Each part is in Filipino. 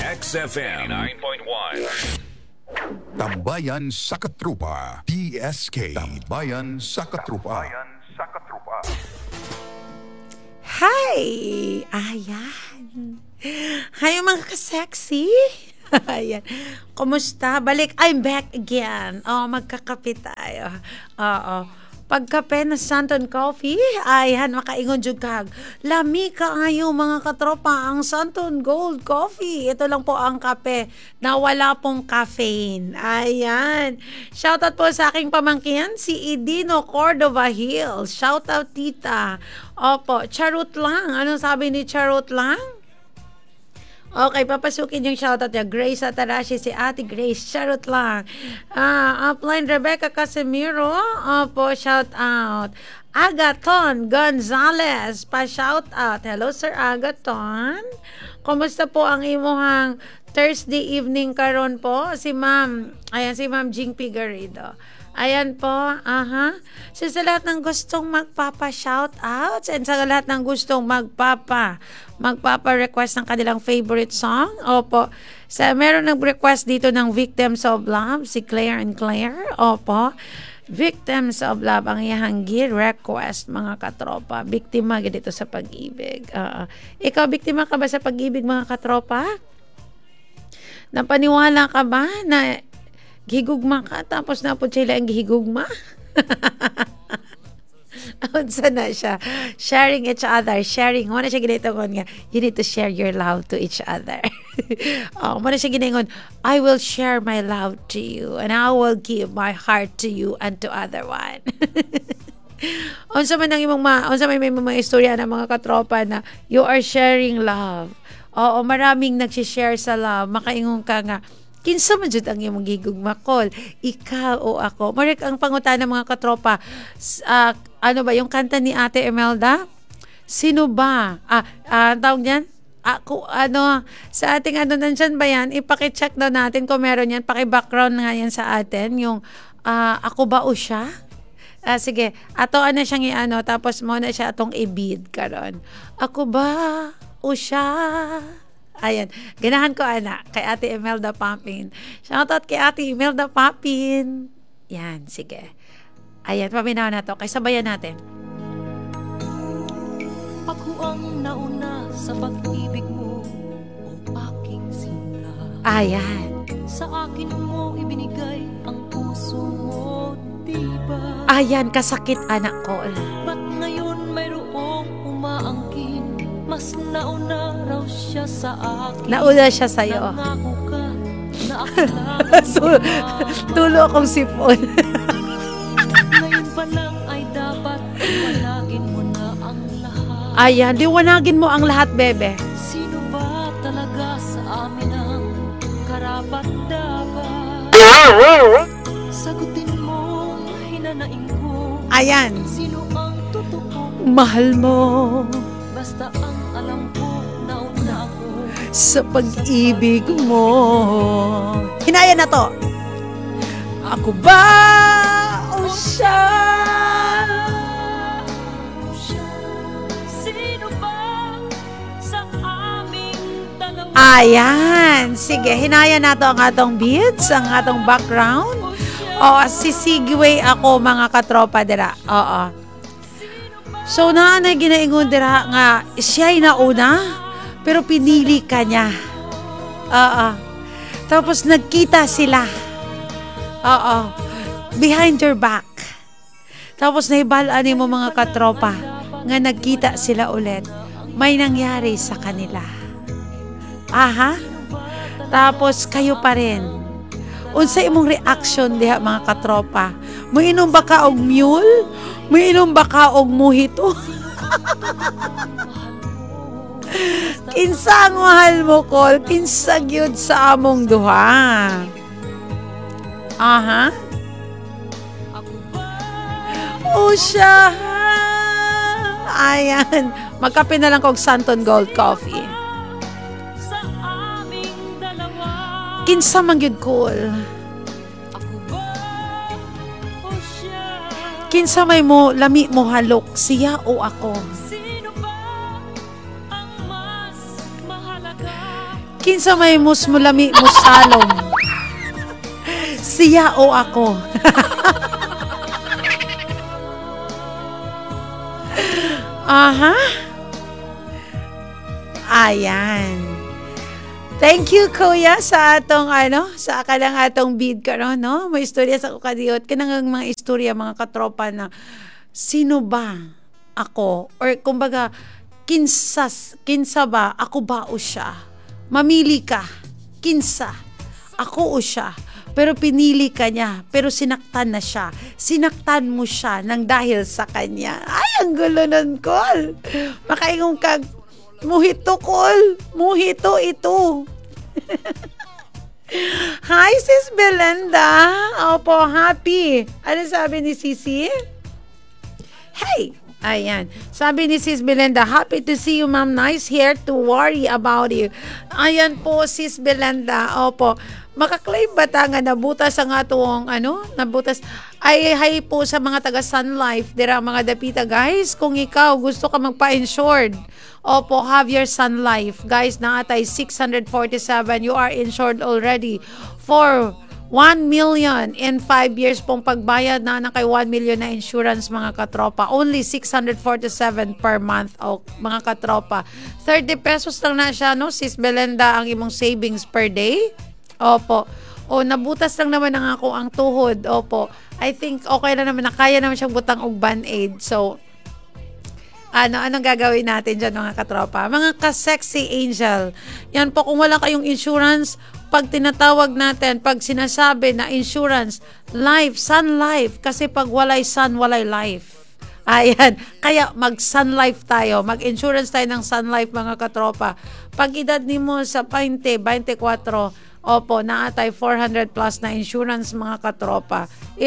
XFM 89.1. Tambayan sa Katrupa. PSK. Tambayan sa Katrupa. Hi! Ayan. Hi mga ka-sexy. Ayan. Kumusta? Balik. I'm back again. Magkakape tayo. Oo. Pagkape na Santon Coffee, ayan, makaingon jud kag. Lami kaayo mga katropa ang Santon Gold Coffee. Ito lang po ang kape na wala pong caffeine. Ayan. Shoutout po sa aking pamangkin, si Edino Cordova Hills. Shoutout tita. Opo, charot lang. Anong sabi ni charot lang? Okay, papasukin yung shoutout niya. Grace Atarashi, si Ate Grace. Shoutout lang. Upline Rebecca Casimiro. Opo, shoutout. Agaton Gonzalez, pa-shoutout. Hello, Sir Agaton. Kumusta po ang imuhang Thursday evening karon po? Si Ma'am, ayan, si Ma'am Jing Pigarido. Ayan po, So, sa lahat ng gustong magpapa-shoutouts and sa lahat ng gustong magpapa-request ng kanilang favorite song, opo, meron nag-request dito ng Victims of Love, si Claire and Claire, opo, Victims of Love, ang iyang request, mga katropa, biktima dito sa pag-ibig. Ikaw, biktima ka ba sa pag-ibig, mga katropa? Napaniwala ka ba na gihigugma ka, tapos na po sila ang gihigugma? Unsa na siya? Sharing each other. Sharing. Muna siya ginatungon nga, you need to share your love to each other. Muna siya ginatungon, I will share my love to you and I will give my heart to you and to other one. Unsa man ang unsa may mga istorya ng mga katropa na you are sharing love. Oo, maraming nagsi-share sa love. Makaingon ka nga, kinsa man jud ang imong gigugma call, ikaw o ako. Marek ang pangutan ng mga katropa, ano ba yung kanta ni Ate Imelda? Sino ba? Tawag niyan? Ako, sa ating nandyan ba yan? Ipaki-check daw natin kung meron yan. Paki-background nga yan sa atin. Yung, ako ba o siya? Sige, ato siyang tapos mo na siya atong i-bid karon. Ako ba o siya? Ayan, ganahan ko kay Ate Imelda Papin. Shoutout kay Ate Imelda Papin. Yan, sige. Ayan, paminaw na to. Kay sabayan natin. Ako ang nauna sa pag-ibig mo, o aking sinta. Ayan. Sa akin mo ibinigay ang puso mo, diba? Ayan, kasakit anak ko. Ba't ngayon mayroong umaangkin? Mas nauna raw siya sa akin. Nauna siya sa'yo. Nangako ka na ako lang. Tulo akong sipon. Ngayon pa lang ay dapat liwanagin mo na ang lahat. Ayan, liwanagin mo ang lahat, bebe. Sino ba talaga sa amin ang karapat-dapat? Sagutin mo, hinanaing ko. Ayan. Sino ang totoo? Mahal mo. Basta ang alam ko, nauna ako sa pag-ibig mo. Hinaya na to. Ako ba o siya? Sino ba sa aming dalawa? Ayan. Sige, hinaya na to ang atong beats, ang atong background. Sisigway ako mga katropa dira. Oo. So, naanay ginaingon dira nga siya'y nauna, pero pinili ka niya. Tapos nagkita sila. Behind your back. Tapos naibalaan mo mga katropa nga nagkita sila ulit. May nangyari sa kanila. Tapos kayo pa rin. Unsa imong reaction diha mga katropa? Moinom ba ka og mule? Moinom ba ka og mojito? Kinsa ang mahal mo, Col? Kinsa gyud sa among duha? O siya. Ayan. Magkape na lang kog Santon Gold Coffee. Kinsa man gyud, Col? Kinsa may mo lami mo halok, siya o ako? Kinsa may musmulami musalom. Siya o ako. Aha. Ayan. Thank you, Kuya, sa atong sa kanang atong bid karon, no? May istorya sa kukadiot kanang mga istorya mga katropa na sino ba ako or kumbaga kinsa ba ako ba o siya? Mamili ka. Kinsa ako o siya? Pero pinili ka niya, pero sinaktan na siya. Sinaktan mo siya nang dahil sa kanya. Ay, ang gulo nun, Col. Makaingong kag Mojito, Col. Mojito ito. Hi, Sis Belinda. Opo, happy. Ano sabi ni Sisi? Hey! Ayan. Sabi ni Sis Belinda, happy to see you, ma'am. Nice here to worry about you. Ayan po, Sis Belinda. Opo. Makaklaim ba ta nga nabutas ang atong nabutas ay hi po sa mga taga Sun Life dira mga dapita guys, kung ikaw gusto ka magpa-insured, opo, have your Sun Life guys, naatay 647, you are insured already for 1 million in 5 years pong pagbayad na kay 1 million na insurance mga katropa. Only 647 per month mga katropa. 30 pesos lang na siya, no? Sis Belinda, ang imong savings per day. Opo. O nabutas lang naman ang ako ang tuhod. Opo. I think okay na naman, nakaya naman siyang butang og band-aid. So anong gagawin natin dyan mga katropa? Mga ka-sexy angel. Yan po, kung wala kayong insurance, pag tinatawag natin, pag sinasabi na insurance, life, Sun Life. Kasi pag walay sun, walay life. Ayan. Kaya mag-Sun Life tayo. Mag-insurance tayo ng Sun Life mga katropa. Pag edad ni mo sa 20, 24, opo, naatay 400 plus na insurance mga katropa.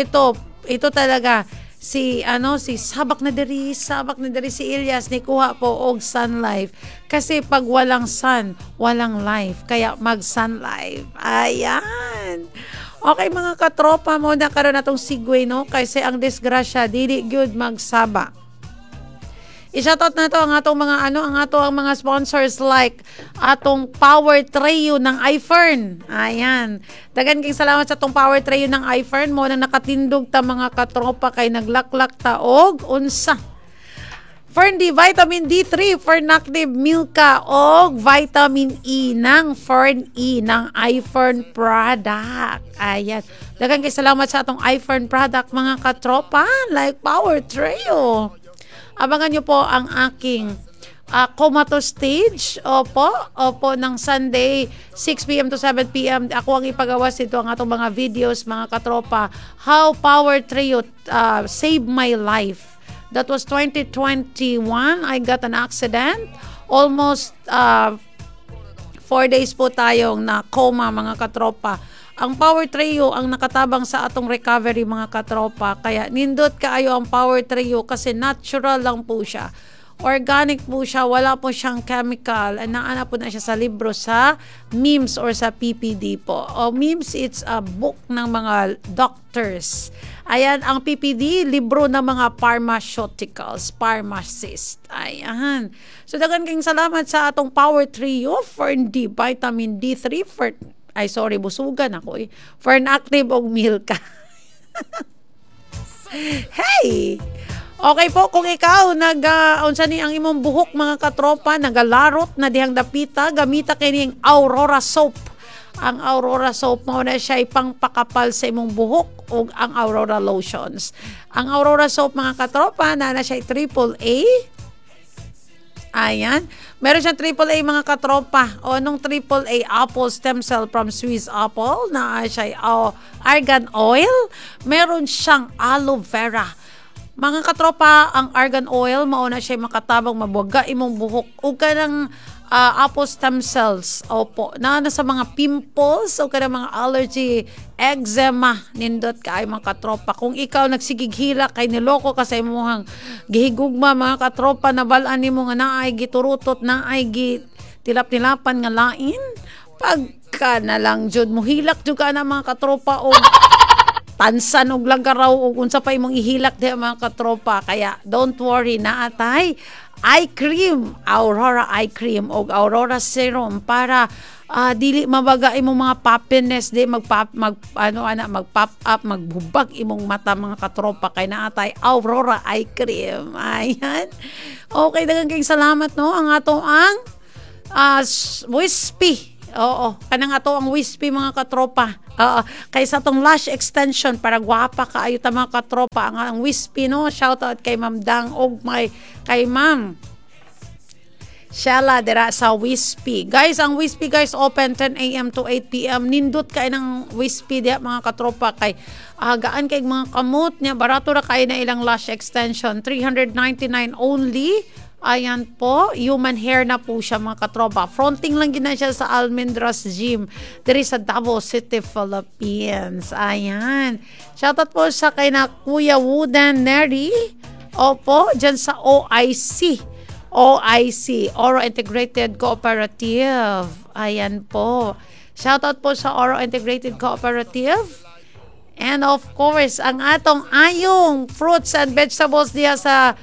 Ito talaga si sabak na diri si Ilyas ni kuha po og Sun Life kasi pag walang sun walang life, kaya mag Sun Life. Ayan. Okay mga katropa, mo na karon atong segue, no, kasi ang disgrasya dili gyud magsaba. I-shoutout na to ang atong mga sponsors like atong Power Trio ng iFern. Ayan. Dagan kayong salamat sa atong Power Trio ng iFern mo na nakatindog ta mga katropa kay naglaklak ta og unsa. Fern D, Vitamin D3, Fern Active Milka og Vitamin E ng Fern E ng iFern product. Ayan. Dagan kayong salamat sa atong iFern product mga katropa like Power Trio. Abangan nyo po ang aking comatose stage. Opo, ng Sunday, 6 p.m. to 7 p.m. Ako ang ipagawas ito, ang atong mga videos, mga katropa. How Power Trio saved my life. That was 2021. I got an accident. Almost 4 days po tayong na coma, mga katropa. Ang Power Trio ang nakatabang sa atong recovery mga katropa. Kaya nindot kaayo ang Power Trio kasi natural lang po siya. Organic po siya, wala po siyang chemical. Naana po na siya sa libro sa MIMS or sa PPD po. O MIMS, it's a book ng mga doctors. Ayan, ang PPD, libro ng mga pharmaceuticals, pharmacist. Ayan. So dagan kayong salamat sa atong Power Trio for Vitamin D3 busugan ako Fern Active og Milka. Hey! Okay po, kung ikaw unsa ni ang imong buhok mga katropa, nagalarot na dihang dapita, gamita kining Aurora soap. Ang Aurora soap mo na siya ipangpakapal sa imong buhok o ang Aurora lotions. Ang Aurora soap mga katropa, na siya AAA. Ayan. Meron siyang AAA mga katropa. O nung AAA apple stem cell from Swiss apple na siya argan oil. Meron siyang aloe vera. Mga katropa, ang argan oil mauna siya makatabang mabuga imong buhok o kanang apple stem cells. Opo, na sa mga pimples o kanang mga allergy, eczema, nindot kay mga katropa. Kung ikaw nagsigighila kay niloko ka sa imong gihigugma mga katropa, nabalaan nimo nga naay giturutot, naay tilap-tilapan nga lain, pagka na lang jud mohilak jud ka na mga katropa o tansan og lagaraw ug unsa pa imong ihilak di mga katropa. Kaya don't worry na atay eye cream, Aurora eye cream og Aurora serum para dili mabaga imong mga puffiness di mag-pop up magbubag imong mata mga katropa kay naatay Aurora eye cream. Ayan. Okay, daghang kay salamat no ang ato ang wispy. Oo, kanang ato ang wispy mga katropa. Kay sa tong lash extension para gwapa kaayo ta mga katropa ang wispy no. Shout out kay Ma'am Dang og kay Ma'am Shella dira sa Wispy. Guys, ang Wispy guys open 10 a.m. to 8 p.m. Nindot kay ng Wispy diya mga katropa kay gaan kay mga kamot niya. Barato ra kay na ilang lash extension. 399 only. Ayan po, human hair na po siya mga katropa. Fronting lang gina siya sa Almendras Gym. Diri sa Davao City, Philippines. Ayan. Shoutout po sa kay na Kuya Wooden Neri. Opo, dyan sa OIC, Oro Integrated Cooperative. Ayan po. Shoutout po sa Oro Integrated Cooperative. And of course, ang atong ayong fruits and vegetables diya sa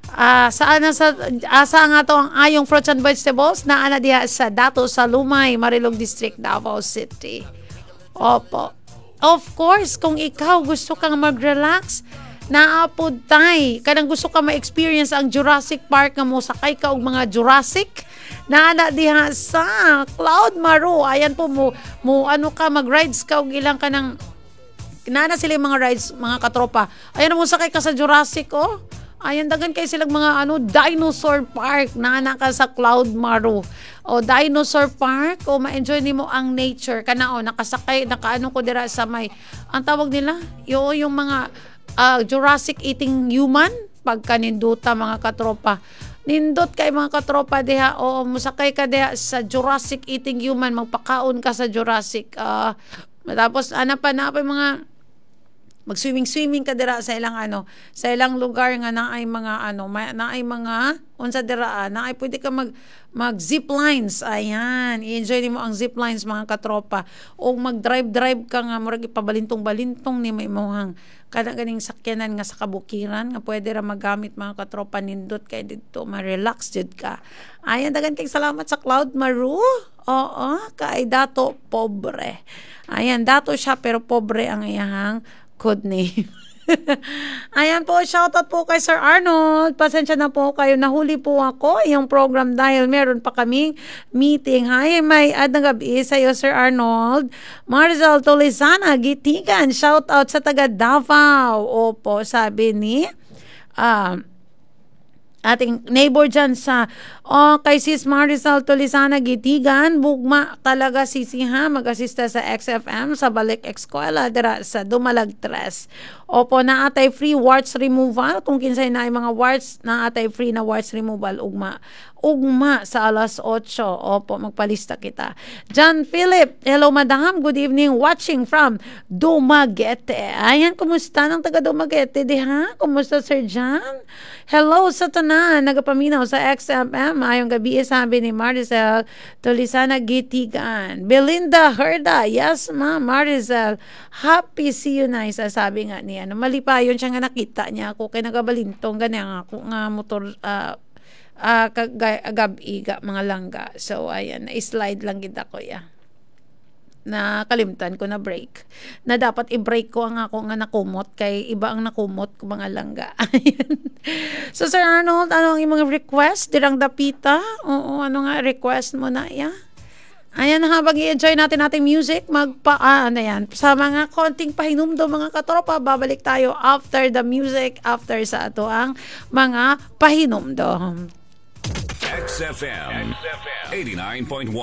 asa nga to ang ayong fruits and vegetables na ana diha sa Dato sa Lumay, Marilog District, Davao City. Opo. Of course, kung ikaw gusto kang mag-relax, naapod tay, kanang gusto ka ma-experience ang Jurassic Park nga mo sakay ka og mga Jurassic na ana diha sa Cloud Maru. Ayan po mo ano ka mag-rides ka og ilang kanang nana sila yung mga rides mga katropa. Ayan mo sakay ka sa Jurassic oh. Ayan, dagan kayo silang mga dinosaur park na ka sa Cloud Maru. O dinosaur park, o ma-enjoy nimo ang nature. Kana nakasakay, nakaano ko dira sa may, ang tawag nila, yung mga Jurassic eating human, pagka ninduta mga katropa. Nindot kay mga katropa diha, o musakay ka diha sa Jurassic eating human, magpakaon ka sa Jurassic. Tapos, pa mga mag-swimming ka dira sa ilang sa ilang lugar nga naay mga naay mga unsa dira naay pwede ka mag zip lines. Ayan, i-enjoy nimo ang zip lines mga katropa o mag-drive ka nga murag ipabalintong-balintong ni may imong ganing sakyanan nga sa kabukiran nga pwede ra magamit mga katropa. Nindot kay didto ma-relax jud ka. Ayan, dagan kay salamat sa Cloud Maru. Oo, kay Dato pobre. Ayan, Dato siya pero pobre ang iyang code name. Ayan po, shoutout po kay Sir Arnold. Pasensya na po kayo, nahuli po ako yung program dahil meron pa kaming meeting. Hi, may adang gabi sa iyo Sir Arnold. Marzal Tolizana, Gitigan, shoutout sa taga Davao. Opo, sabi ni ating neighbor dyan sa kay Sis Marisol Tolizana Gitigan, bugma talaga sisiha mag-asista sa XFM sa Balik Eskwela dira sa Dumalag 3. Opo, na atay free warts removal kung kinsay na ay mga warts, na atay free na warts removal ugma sa alas 8. Opo, magpalista kita. John Philip, hello madam, good evening, watching from Dumaguete. Ayan, kumusta ng taga Dumaguete diha? Kumusta Sir John? Hello sa tanan, nagapaminaw sa XFM. Ayong gabi, sabi ni Maricel Tolizana Gitigan. Belinda Herda, yes ma'am, Maricel. Happy see you nice. Sabi nga niya, mali pa yun siya nga nakita niya ako kay nagabalintong ganyan ako nga motor kagabi mga langga. So ayan, na-slide lang gid ako ya. Na kalimtan ko na break. Na dapat i-break ko ang ako nga nakumot kay iba ang nakumot ko mga langga. So Sir Arnold, ano ang imong request? Dirang dapita? Oo, ano nga request mo na ya? Ayan, habang i-enjoy natin ating music, yan, sa mga konting pahinumdo mga katropa, babalik tayo after the music, after sa ato ang mga pahinumdo. XFM 89.1.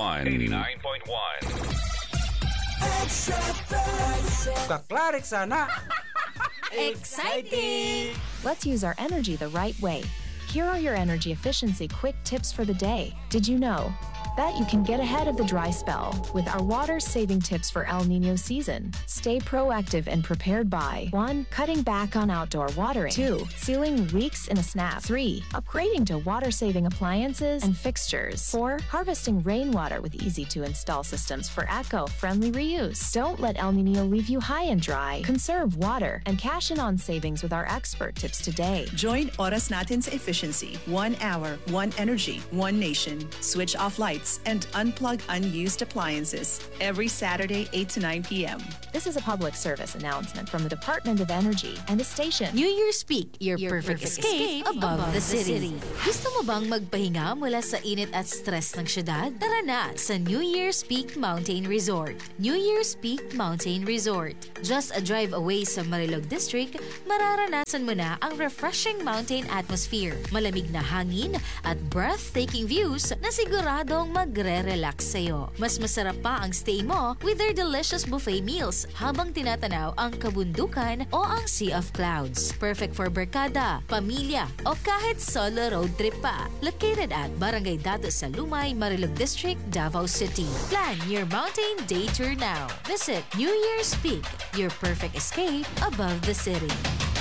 Kaklarik sana. Exciting! Let's use our energy the right way. Here are your energy efficiency quick tips for the day. Did you know? Bet you can get ahead of the dry spell with our water-saving tips for El Nino season. Stay proactive and prepared by 1. Cutting back on outdoor watering. 2. Sealing leaks in a snap. 3. Upgrading to water-saving appliances and fixtures. 4. Harvesting rainwater with easy-to-install systems for eco-friendly reuse. Don't let El Nino leave you high and dry. Conserve water and cash in on savings with our expert tips today. Join Oras Natin sa Efficiency. 1 hour, 1 energy, 1 nation. Switch off lights and unplug unused appliances every Saturday 8 to 9 p.m. This is a public service announcement from the Department of Energy and the station. New Year's Peak, your perfect escape above the city. Gusto mo bang magpahinga mula sa init at stress ng syudad? Tara na sa New Year's Peak Mountain Resort. New Year's Peak Mountain Resort. Just a drive away sa Marilog District, mararanasan mo na ang refreshing mountain atmosphere, malamig na hangin at breathtaking views na siguradong magre-relax sa'yo. Mas masarap pa ang stay mo with their delicious buffet meals habang tinatanaw ang kabundukan o ang sea of clouds. Perfect for barkada, pamilya o kahit solo road trip pa. Located at Barangay Dato sa Lumay, Marilog District, Davao City. Plan your mountain day tour now. Visit New Year's Peak, your perfect escape above the city.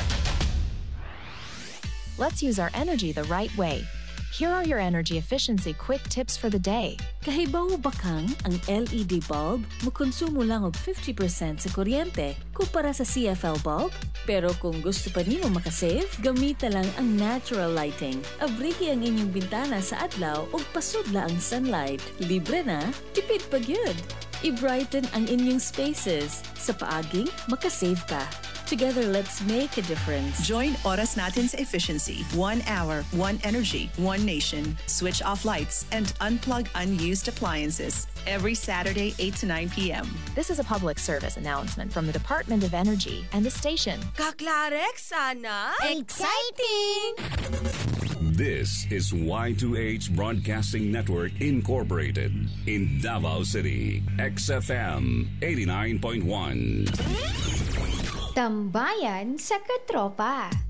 Let's use our energy the right way. Here are your energy efficiency quick tips for the day. Kahibaw bakang ang LED bulb mukonsumo lang og 50% sa kuryente kumpara sa CFL bulb? Pero kung gusto pa nimo makasave, gamita lang ang natural lighting. Abrihi ang inyong bintana sa adlaw ug pasudla ang sunlight. Libre na, tipid pa gyud. I-brighten ang inyong spaces. Sa paaging, makasave ka. Together, let's make a difference. Join Oras Natin sa Efficiency. 1 hour, 1 energy, 1 nation. Switch off lights and unplug unused appliances every Saturday 8 to 9 p.m. This is a public service announcement from the Department of Energy and the station. Kaklarek sana! Exciting! This is Y2H Broadcasting Network Incorporated in Davao City. XFM 89.1. Tambayan sa Katropa.